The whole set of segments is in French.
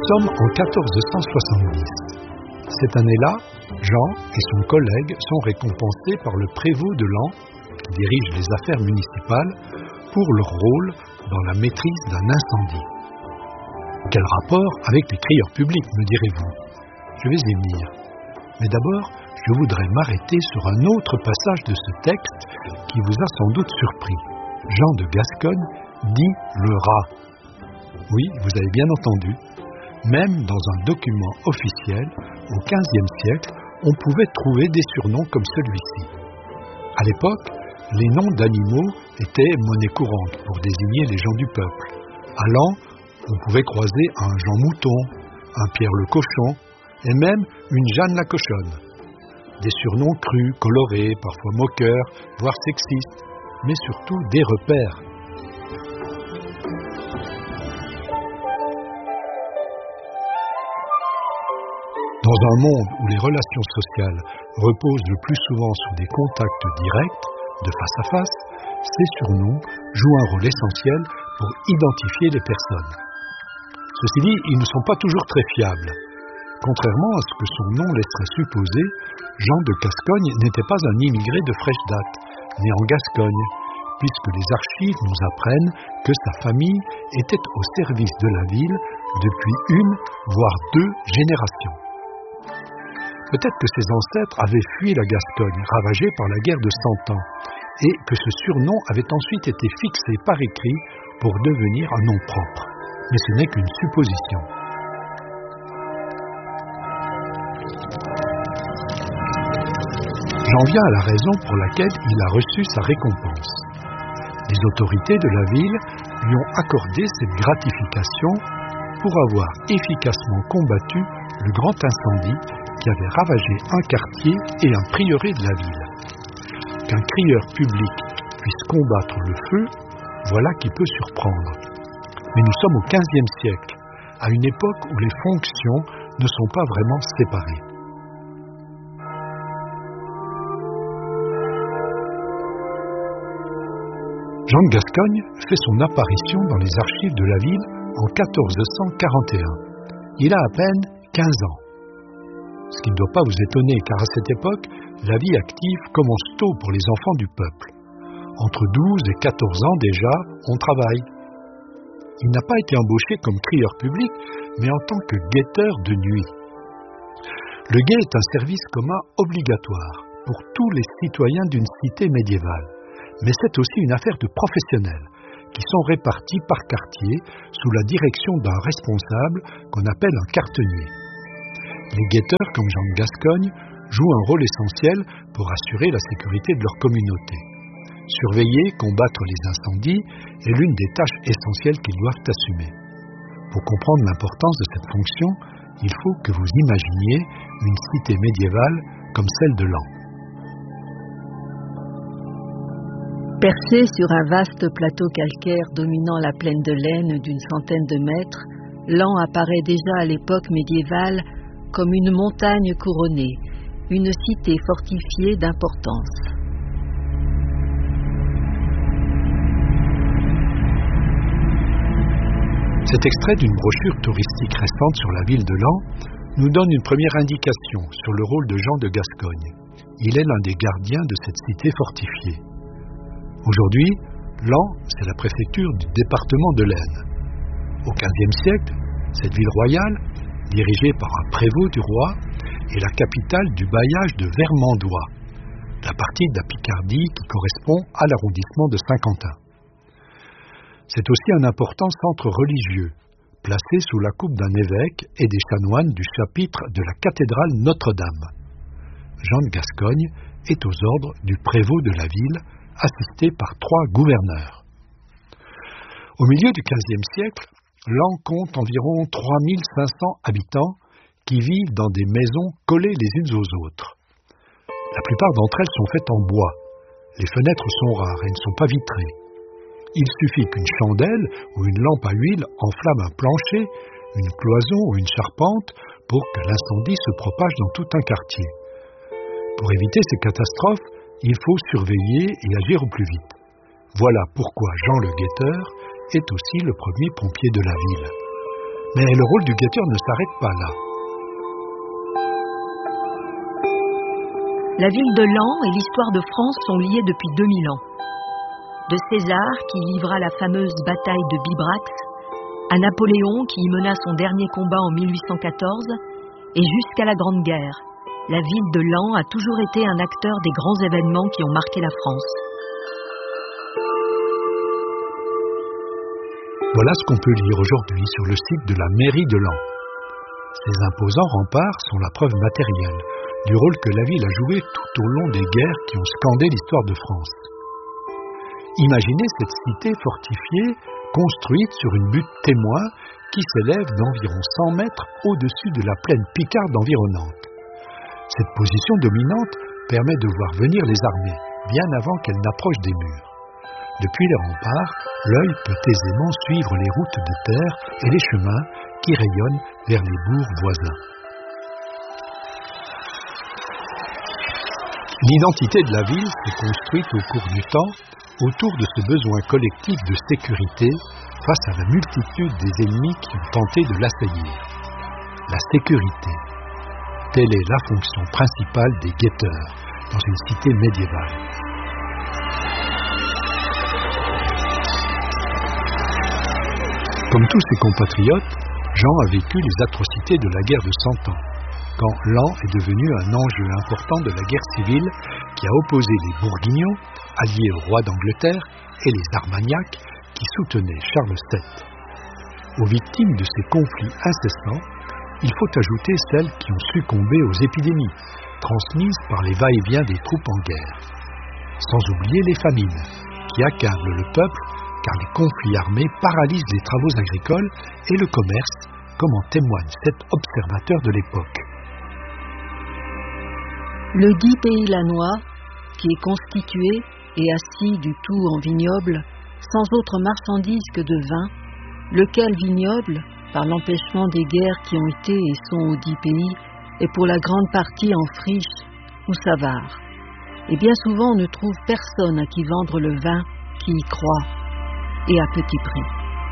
sommes en 1470. Cette année-là, Jean et son collègue sont récompensés par le prévôt de Laon, qui dirige les affaires municipales, pour leur rôle dans la maîtrise d'un incendie. Quel rapport avec les crieurs publics, me direz-vous? Je vais y venir. Mais d'abord, je voudrais m'arrêter sur un autre passage de ce texte qui vous a sans doute surpris. Jean de Gascogne dit le rat. Oui, vous avez bien entendu. Même dans un document officiel, au XVe siècle, on pouvait trouver des surnoms comme celui-ci. À l'époque, les noms d'animaux étaient monnaie courante pour désigner les gens du peuple. À Laon, on pouvait croiser un Jean Mouton, un Pierre le Cochon, et même une Jeanne la Cochonne. Des surnoms crus, colorés, parfois moqueurs, voire sexistes, mais surtout des repères. Dans un monde où les relations sociales reposent le plus souvent sur des contacts directs, de face à face, ces surnoms jouent un rôle essentiel pour identifier les personnes. Ceci dit, ils ne sont pas toujours très fiables. Contrairement à ce que son nom laisserait supposer, Jean de Gascogne n'était pas un immigré de fraîche date, né en Gascogne, puisque les archives nous apprennent que sa famille était au service de la ville depuis une, voire 2 générations. Peut-être que ses ancêtres avaient fui la Gascogne, ravagée par la guerre de 100 ans, et que ce surnom avait ensuite été fixé par écrit pour devenir un nom propre. Mais ce n'est qu'une supposition. J'en viens à la raison pour laquelle il a reçu sa récompense. Les autorités de la ville lui ont accordé cette gratification pour avoir efficacement combattu le grand incendie qui avait ravagé un quartier et un prieuré de la ville. Qu'un crieur public puisse combattre le feu, voilà qui peut surprendre. Mais nous sommes au XVe siècle, à une époque où les fonctions ne sont pas vraiment séparées. Jean de Gascogne fait son apparition dans les archives de la ville en 1441. Il a à peine 15 ans. Ce qui ne doit pas vous étonner, car à cette époque, la vie active commence tôt pour les enfants du peuple. Entre 12 et 14 ans déjà, on travaille. Il n'a pas été embauché comme crieur public, mais en tant que guetteur de nuit. Le guet est un service commun obligatoire pour tous les citoyens d'une cité médiévale. Mais c'est aussi une affaire de professionnels qui sont répartis par quartier sous la direction d'un responsable qu'on appelle un quartenier. Les guetteurs, comme Jean de Gascogne, jouent un rôle essentiel pour assurer la sécurité de leur communauté. Surveiller, combattre les incendies est l'une des tâches essentielles qu'ils doivent assumer. Pour comprendre l'importance de cette fonction, il faut que vous imaginiez une cité médiévale comme celle de Laon. Percé sur un vaste plateau calcaire dominant la plaine de l'Aisne d'une centaine de mètres, Laon apparaît déjà à l'époque médiévale comme une montagne couronnée, une cité fortifiée d'importance. Cet extrait d'une brochure touristique récente sur la ville de Laon nous donne une première indication sur le rôle de Jean de Gascogne. Il est l'un des gardiens de cette cité fortifiée. Aujourd'hui, Laon, c'est la préfecture du département de l'Aisne. Au XVe siècle, cette ville royale, dirigée par un prévôt du roi, est la capitale du bailliage de Vermandois, la partie de la Picardie qui correspond à l'arrondissement de Saint-Quentin. C'est aussi un important centre religieux, placé sous la coupe d'un évêque et des chanoines du chapitre de la cathédrale Notre-Dame. Jean de Gascogne est aux ordres du prévôt de la ville, assisté par 3 gouverneurs. Au milieu du XVe siècle, Laon compte environ 3500 habitants qui vivent dans des maisons collées les unes aux autres. La plupart d'entre elles sont faites en bois. Les fenêtres sont rares et ne sont pas vitrées. Il suffit qu'une chandelle ou une lampe à huile enflamme un plancher, une cloison ou une charpente pour que l'incendie se propage dans tout un quartier. Pour éviter ces catastrophes, il faut surveiller et agir au plus vite. Voilà pourquoi Jean le guetteur est aussi le premier pompier de la ville. Mais le rôle du guetteur ne s'arrête pas là. La ville de Laon et l'histoire de France sont liées depuis 2000 ans. De César, qui livra la fameuse bataille de Bibrax, à Napoléon, qui y mena son dernier combat en 1814, et jusqu'à la Grande Guerre, la ville de Laon a toujours été un acteur des grands événements qui ont marqué la France. Voilà ce qu'on peut lire aujourd'hui sur le site de la mairie de Laon. Ces imposants remparts sont la preuve matérielle du rôle que la ville a joué tout au long des guerres qui ont scandé l'histoire de France. Imaginez cette cité fortifiée, construite sur une butte témoin qui s'élève d'environ 100 mètres au-dessus de la plaine picarde environnante. Cette position dominante permet de voir venir les armées, bien avant qu'elles n'approchent des murs. Depuis les remparts, l'œil peut aisément suivre les routes de terre et les chemins qui rayonnent vers les bourgs voisins. L'identité de la ville s'est construite au cours du temps autour de ce besoin collectif de sécurité face à la multitude des ennemis qui ont tenté de l'assaillir. La sécurité, telle est la fonction principale des guetteurs dans une cité médiévale. Comme tous ses compatriotes, Jean a vécu les atrocités de la guerre de 100 ans, quand Laon est devenu un enjeu important de la guerre civile qui a opposé les Bourguignons, alliés au roi d'Angleterre, et les Armagnacs, qui soutenaient Charles VII. Aux victimes de ces conflits incessants, il faut ajouter celles qui ont succombé aux épidémies, transmises par les va-et-vient des troupes en guerre. Sans oublier les famines, qui accablent le peuple, car les conflits armés paralysent les travaux agricoles et le commerce, comme en témoigne cet observateur de l'époque. Le dit pays lanois, qui est constitué et assis du tout en vignoble, sans autre marchandise que de vin, lequel vignoble, par l'empêchement des guerres qui ont été et sont au dit pays, est pour la grande partie en friche ou savare. Et bien souvent on ne trouve personne à qui vendre le vin qui y croit, et à petit prix.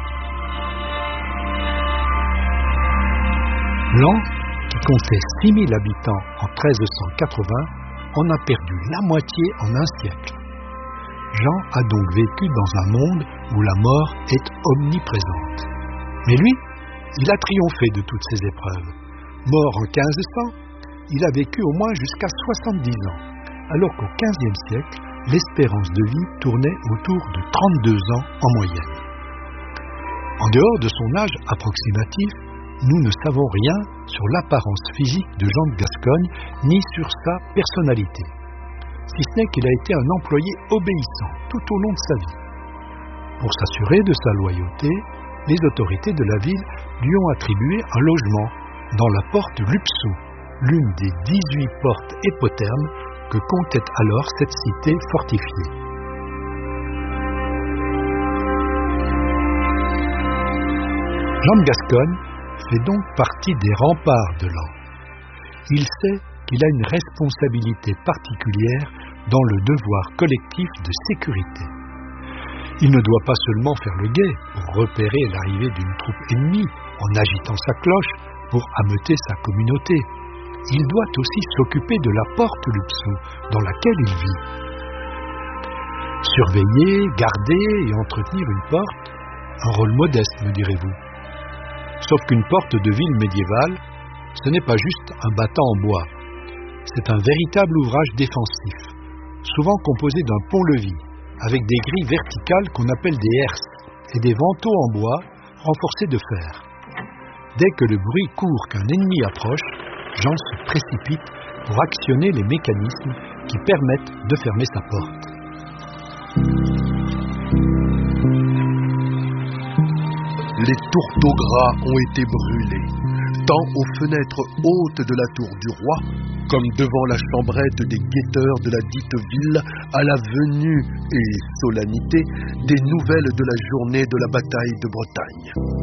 Laon, qui comptait 6000 habitants en 1380, en a perdu la moitié en un siècle. Jean a donc vécu dans un monde où la mort est omniprésente. Mais lui, il a triomphé de toutes ces épreuves. Mort en 1500, il a vécu au moins jusqu'à 70 ans, alors qu'au XVe siècle, l'espérance de vie tournait autour de 32 ans en moyenne. En dehors de son âge approximatif, nous ne savons rien sur l'apparence physique de Jean de Gascogne, ni sur sa personnalité, si ce n'est qu'il a été un employé obéissant tout au long de sa vie. Pour s'assurer de sa loyauté, les autorités de la ville lui ont attribué un logement dans la porte Lupsau, l'une des 18 portes épothermes que comptait alors cette cité fortifiée. Jean de Gascogne fait donc partie des remparts de Laon. Il sait qu'il a une responsabilité particulière dans le devoir collectif de sécurité. Il ne doit pas seulement faire le guet pour repérer l'arrivée d'une troupe ennemie en agitant sa cloche pour ameuter sa communauté. Il doit aussi s'occuper de la porte Lupsau dans laquelle il vit. Surveiller, garder et entretenir une porte, un rôle modeste, me direz-vous. Sauf qu'une porte de ville médiévale, ce n'est pas juste un battant en bois. C'est un véritable ouvrage défensif, souvent composé d'un pont-levis, avec des grilles verticales qu'on appelle des herses, et des vantaux en bois renforcés de fer. Dès que le bruit court qu'un ennemi approche, Jean se précipite pour actionner les mécanismes qui permettent de fermer sa porte. Les tourteaux gras ont été brûlés, tant aux fenêtres hautes de la tour du roi, comme devant la chambrette des guetteurs de la dite ville, à la venue et solennité des nouvelles de la journée de la bataille de Bretagne.